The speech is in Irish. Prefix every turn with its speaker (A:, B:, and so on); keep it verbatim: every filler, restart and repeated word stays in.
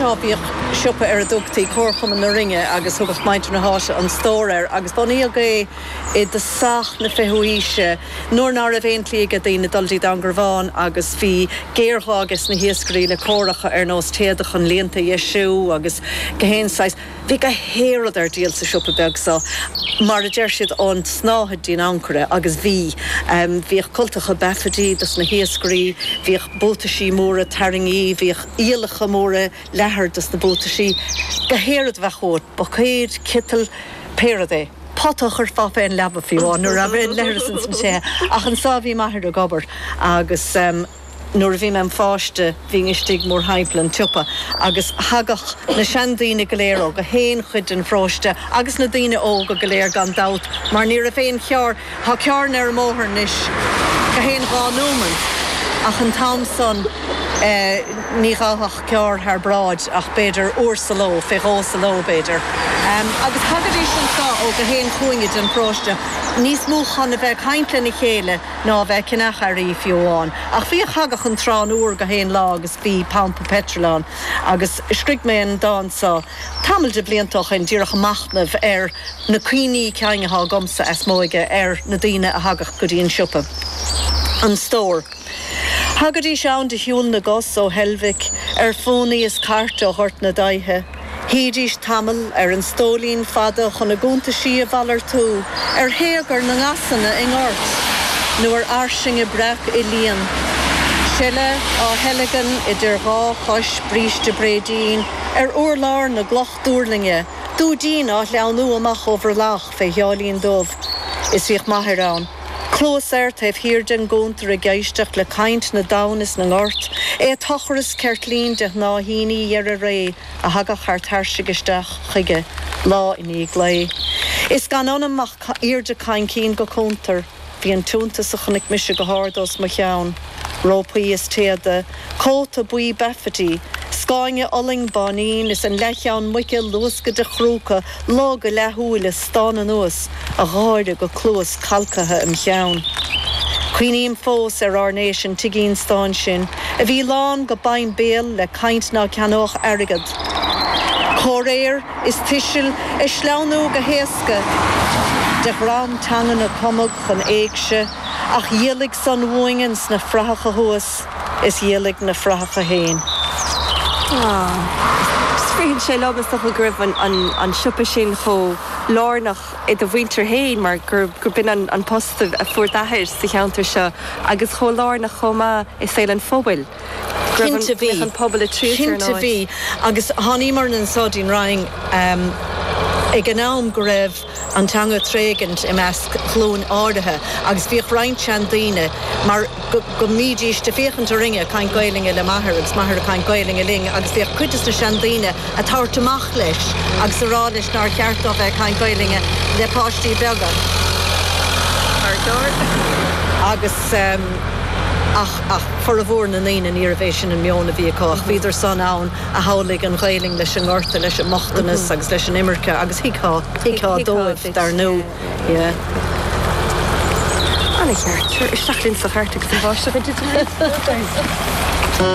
A: seo bíoh siúpa ar a dúchtaí córcham na ringe agus thugad maidre na háise an stóir agus baní a gé i de sach na fehuíise nóir ná a bhéon líige daoine dultí d'Angarváin agus bhí géarthágus na hiascarí le córacha ar nós téadach an léanta Iesú agus gohéanáis bhí go héad ar díal sa siúpa beagsa mar a deir siad an snáthad dín ancre agus bhí um, bhíoh cultacha befadí das na hiascarí bhíoh bótaisí móra taringí bhíoh íalacha móra lethir das na bótaisí go héad bheithót ba chéad kittal péradé Patach ar fa féin leba fiúán nuair a bhéin lethir san san sé ach an sá bhí maithir a gobar agus um, nuair a bhí me fáiste bhí istigh mór haiplan tupa agus hagach na seandaoine go léir ó go héin chuid an fráiste agus na daoine ó go go léir gan dat mar ní a féin chear há cearn ar móthir níos go héin gá nóman ach an Thomson eh, ní gáach cear haar braid ach beidir úrsaló fé gásaló beidir um, agus hagadí sin sá ó go héin chuingid an fráiste níos múchan a bheith haintlen i chéile ná bheith cinnach ar í fiúáin ach bhí hagach an trán úr go héin lá agus bhí pampa petrolán agus scrig mé an dánsá tamil de bliantoch in ddíireach machnamh ar na cuioine ceangaá gomsa as móige ar na daoine a hagach go dtíon siúpa an stór. Hagadí seán de hiún na gos ó Helvic ar fónaí is carta ó hort na daithe. Hídís tamil ar an stólín fada chun na gúnta sí a bhalar tú ar héagar na ngasanna in ort nuair arsing i brec i líon. Sile á heligan i dir gá chois brís de brédín ar uorlár na gloch dúrlinge dúdín á leanú amach over lach fé heálín dómh. Is bhíoh maithirán. Clósir taobh hirdin gúntar a geisteach le caint na danis na ngort, é tochras certlín de náhíní ar a ré a hagach ar tarsigeisteach chuige lá iní glé. Is gan anamach irde cain cín go cúntar, bhí an túnta sa chunig mise go hádos mo cheann. Rópaí is téada, cóta buí befadí, Skáinge oling banín is an lechean muice luasca de chrúca lága lethúile stán an nuas a gháide go clúas calcathe am cheann. Cuoiníim fós ar Arnation tigín stán sin, a bhí lán go bain béal le caint ná ceanóch airigad. Choréir is tiisiil is sleanú go héasca, de ghram tangan na comog chun éigse, ach dhéalaigh san bhuaingans na frachacha thuas is dhéalaigh na frachacha héin.
B: Sfrihin sé labas a gribh an, an, an siúpa sin cho lárnach i do bhaintear héin mar gur, gur bin an, an post a fuair dathir sa cheantar seo agus cho lárnach chomá is féil an fóbail.
A: Cinnte bhí.
B: An pobl a trítar
A: Cinnte bhí agus tháinig mar an sádín raing um, ag an nám go raibh an teanga tréigint i measc chlún áirithe agus bhíoh roinnt sean daoine mar go, go mídís de féchant a ringe cain gailinge le maithir agus maithir a cain gailinge ling agus bhíoh cuitas na sean daoine a táirtamach leis agus a rá leis nar ceart a bheith cain gailinge le páistí beaga. Agus um, ach ach for a bhór na naine an Eurovision an meona bhí ach bhíidir san ann a hálaigh an ghaeling leis an ngorta leis an mochtanas agus leis an imirce agus hiá hiá dóibh dar nó.
B: Anna cheart, isteach linn sa cheart agus an bháiste.